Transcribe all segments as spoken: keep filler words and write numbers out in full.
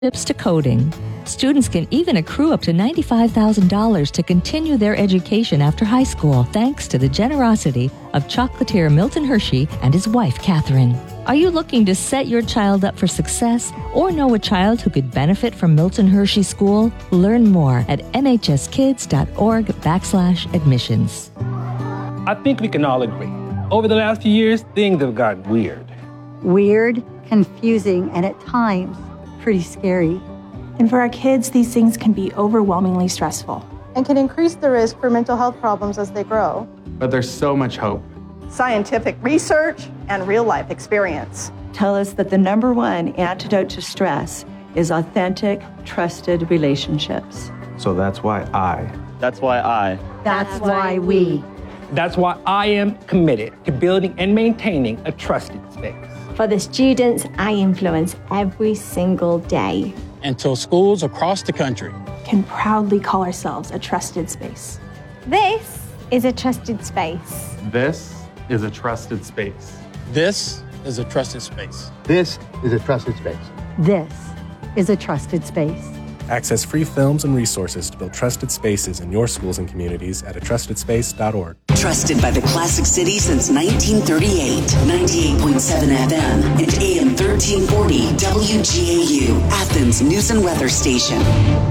Tips to coding. Students can even accrue up to ninety-five thousand dollars to continue their education after high school, thanks to the generosity of chocolatier Milton Hershey and his wife, Catherine. Are you looking to set your child up for success or know a child who could benefit from Milton Hershey School? Learn more at mhskids.org backslash admissions. I think we can all agree. Over the last few years, things have gotten weird. Weird, confusing, and at times, pretty scary. And for our kids, these things can be overwhelmingly stressful. And can increase the risk for mental health problems as they grow. But there's so much hope. Scientific research and real-life experience tell us that the number one antidote to stress is authentic, trusted relationships. So that's why I. That's why I. That's, that's why we. That's why I am committed to building and maintaining a trusted space. For the students I influence every single day. Until schools across the country can proudly call ourselves a trusted space. This is a trusted space. This is a trusted space. This is a trusted space. This is a trusted space. This is a trusted space. Access free films and resources to build trusted spaces in your schools and communities at a trusted space dot org. Trusted by the Classic City since nineteen thirty-eight. ninety-eight point seven F M and A M thirteen forty W G A U, Athens News and Weather Station.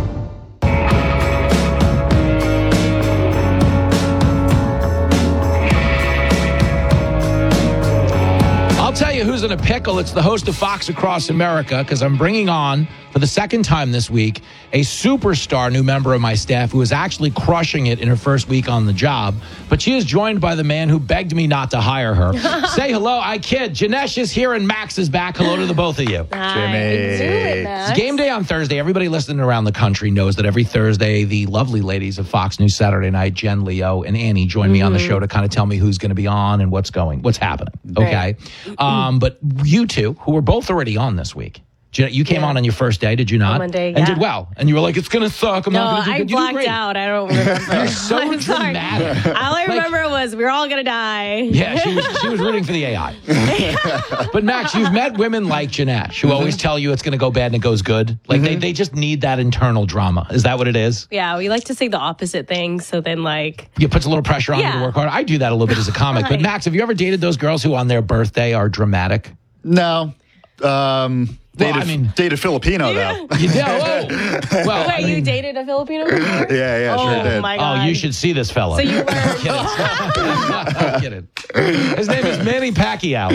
I'll tell you who's in a pickle. It's the host of Fox Across America, because I'm bringing on, for the second time this week, a superstar new member of my staff who is actually crushing it in her first week on the job. But she is joined by the man who begged me not to hire her. Say hello. I kid. Janesh is here and Max is back. Hello to the both of you. Hi. Jimmy. It, it's game day on Thursday. Everybody listening around the country knows that every Thursday, the lovely ladies of Fox News Saturday Night, Jen, Leo, and Annie, join mm-hmm. me on the show to kind of tell me who's going to be on and what's going, what's happening. Okay. Right. Um, but you two, who were both already on this week, you came yeah. on on your first day, did you not? On Monday, yeah. And did well. And you were like, it's going to suck. I'm no, not going to do I blacked out. I don't remember. You're so dramatic. All I remember like, was we were all going to die. Yeah, she was, she was rooting for the A I. But Max, you've met women like Janesh who mm-hmm. always tell you it's going to go bad and it goes good. Like mm-hmm. they, they just need that internal drama. Is that what it is? Yeah, we like to say the opposite thing. So then like... It puts a little pressure on yeah. you to work hard. I do that a little bit as a comic. Right. But Max, have you ever dated those girls who on their birthday are dramatic? No. Um... Dated, well, I mean, dated Filipino, yeah. though. You did? Oh. Well, Wait, I mean, you dated a Filipino before? Yeah, yeah, oh, sure did. My God. Oh, you should see this fella. So you were... I'm kidding. His name is Manny Pacquiao.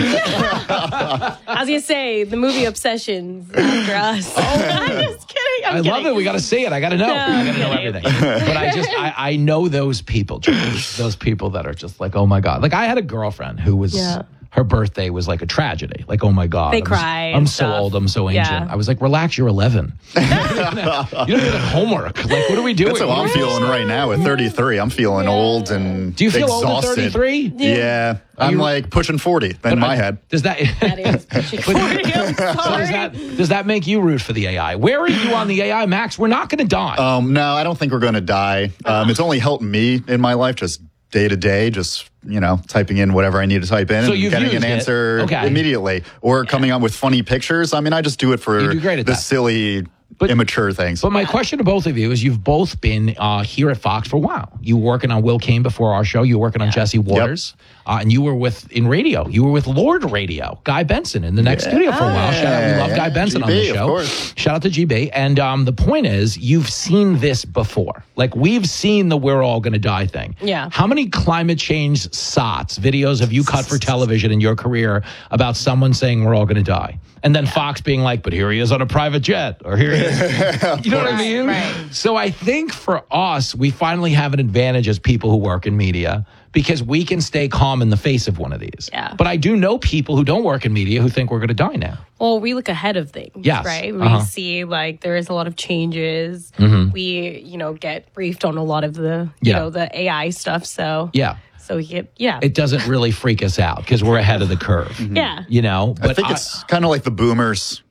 I was going to say, the movie Obsessions after us. Oh. I'm just kidding. I'm I kidding. love it. We got to see it. I got to know. No, I got to know everything. But I just, I, I know those people, those people that are just like, oh my God. Like I had a girlfriend who was... Yeah. Her birthday was like a tragedy. Like, oh my God. They I'm, cry. I'm so old. I'm so ancient. Yeah. I was like, relax, you're eleven. You don't have homework. Like, what are we doing? That's how I'm feeling right now at thirty-three. I'm feeling yeah. old and Do you feel exhausted. old at thirty-three? Yeah. yeah. I'm you, like pushing forty in my I, head. Does that, that is pushing forty. I'm sorry. So does, that, does that make you root for the A I? Where are you on the A I, Max? We're not going to die. Um, no, I don't think we're going to die. Um, it's only helped me in my life, just day to day, just, you know, typing in whatever I need to type in so and getting an answer okay. immediately. Or yeah. coming up with funny pictures. I mean, I just do it for do the that. silly, but, immature things. But my question to both of you is you've both been uh, here at Fox for a while. You were working on Will Kane before our show. You were working on yeah. Jesse Waters. Yep. Uh, and you were with, in radio, you were with Lord Radio, Guy Benson in the next yeah. studio for a while. Shout out, we love yeah. Guy Benson G B, on the show. Of course. Shout out to G B. And um, the point is, you've seen this before. Like, we've seen the we're all going to die thing. Yeah. How many climate change S O Ts, videos have you cut for television in your career about someone saying we're all going to die? And then yeah. Fox being like, but here he is on a private jet, or here he is. You know what I mean? Right. So I think for us, we finally have an advantage as people who work in media, because we can stay calm in the face of one of these. Yeah. But I do know people who don't work in media who think we're going to die now. Well, we look ahead of things, yes. right? We uh-huh. see, like, there is a lot of changes. Mm-hmm. We, you know, get briefed on a lot of the, you yeah. know, the A I stuff. So yeah. So, we get, yeah. It doesn't really freak us out because we're ahead of the curve. Mm-hmm. Yeah. You know? But I think I, it's kind of like the boomers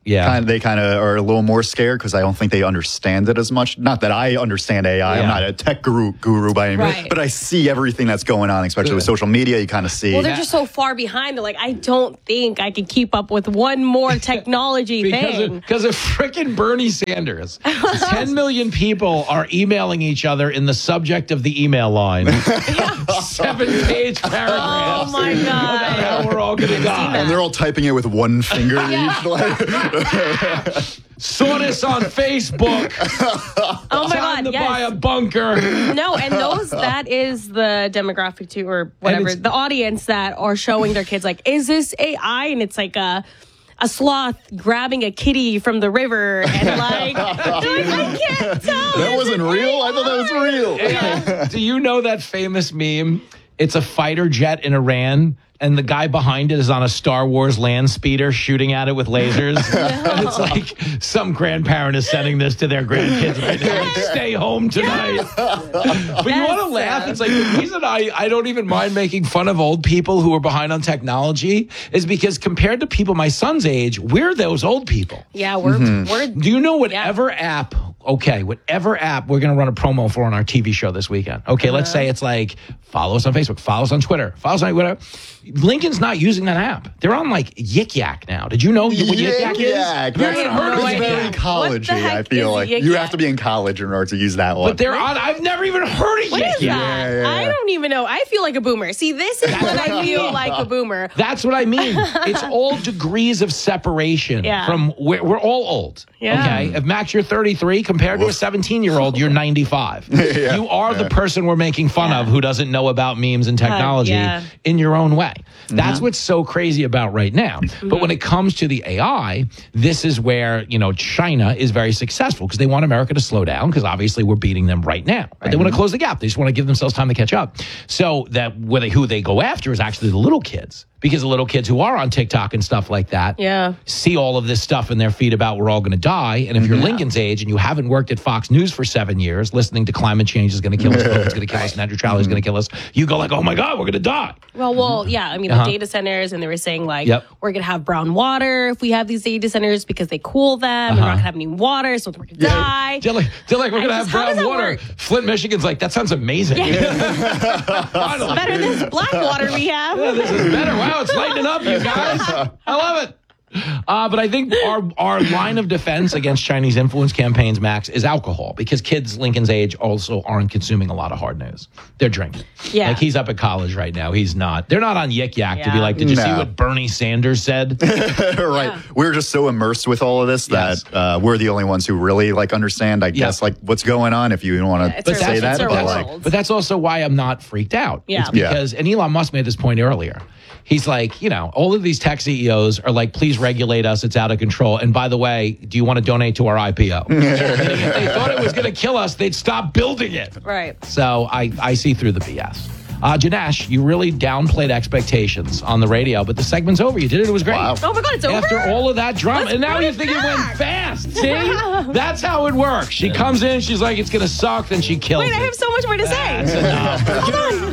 Yeah. Kind of, they kind of are a little more scared because I don't think they understand it as much. Not that I understand A I. Yeah. I'm not a tech guru, guru by any means, right. but I see everything that's going on, especially Good. with social media. You kind of see. Well, they're just so far behind. They're like, I don't think I can keep up with one more technology because thing. Because of, of freaking Bernie Sanders. ten million people are emailing each other in the subject of the email line. Seven-page paragraphs. Oh, my God. About how we're all going to die. And they're all typing it with one finger each. Like. Saw this on Facebook. Oh my Time God! to yes. buy a bunker. No, and those that is the demographic too, or whatever, the audience that are showing their kids like, is this A I? And it's like a a sloth grabbing a kitty from the river, and like, like I can't tell. That wasn't real. I thought that was real. Yeah. Do you know that famous meme? It's a fighter jet in Iran. And the guy behind it is on a Star Wars land speeder shooting at it with lasers. No. And it's like some grandparent is sending this to their grandkids right now. Like, stay home tonight. But you want to laugh? It's like the reason I, I don't even mind making fun of old people who are behind on technology is because compared to people my son's age, we're those old people. Yeah, we're... Mm-hmm. we're Do you know whatever yeah. app... Okay, whatever app we're going to run a promo for on our T V show this weekend. Okay, uh-huh. let's say it's like, follow us on Facebook, follow us on Twitter, follow us on whatever. Lincoln's not using that app. They're on like Yik Yak now. Did you know what Yik Yak is? Have you even heard of it? It's very collegey, I feel like. You have to be in college in order to use that one. But they're on, I've never even heard of what Yik Yak. Yeah, yeah, yeah. I don't even know. I feel like a boomer. See, this is what I feel like a boomer. That's what I mean. It's all degrees of separation yeah. from, we're, we're all old. Yeah. Okay, if Max, you're thirty-three, compared to a seventeen-year-old, you're ninety-five. yeah, you are yeah. the person we're making fun yeah. of who doesn't know about memes and technology uh, yeah. in your own way. That's mm-hmm. what's so crazy about right now. Mm-hmm. But when it comes to the A I, this is where, you know, China is very successful because they want America to slow down because obviously we're beating them right now. But right. they want to close the gap. They just want to give themselves time to catch up. So that where they, who they go after is actually the little kids. Because the little kids who are on TikTok and stuff like that yeah. see all of this stuff in their feed about we're all going to die. And if you're yeah. Lincoln's age and you haven't worked at Fox News for seven years, listening to climate change is going to kill us, COVID's going to kill us, net neutrality is going to kill us, you go like, oh my God, we're going to die. Well, well, yeah. I mean, Uh-huh. the data centers, and they were saying like, Yep. we're going to have brown water if we have these data centers because they cool them. And we're not going to have any water, so we're going to die. They're like, they're like we're going to have just- how does brown that water. work? Flint, Michigan's like, that sounds amazing. Finally. Better than this black water we have. Yeah, this is better. Wow, it's lightening up, you guys. I love it. Uh, but I think our our line of defense against Chinese influence campaigns, Max, is alcohol because kids Lincoln's age also aren't consuming a lot of hard news. They're drinking. Yeah. Like he's up at college right now. He's not. They're not on Yik Yak yeah. to be like, did you No. see what Bernie Sanders said? right. Yeah. We're just so immersed with all of this Yes. that uh, we're the only ones who really like understand, I guess, like what's going on if you want Yeah, to it's say our- that. it's our But world. like, But that's also why I'm not freaked out. Yeah. It's because, and Elon Musk made this point earlier. He's like, you know, all of these tech C E Os are like, please regulate us. It's out of control. And by the way, do you want to donate to our I P O? If they thought it was going to kill us, they'd stop building it. Right. So I, I see through the B S. Uh, Janesh, you really downplayed expectations on the radio, but the segment's over. You did it. It was great. Wow. Oh my God, it's over. After all of that drama. Let's and now bring you it think it back. went fast. See? That's how it works. She comes in, she's like, it's going to suck, then she kills Wait, it. I have so much more to say. That's enough. Hold on.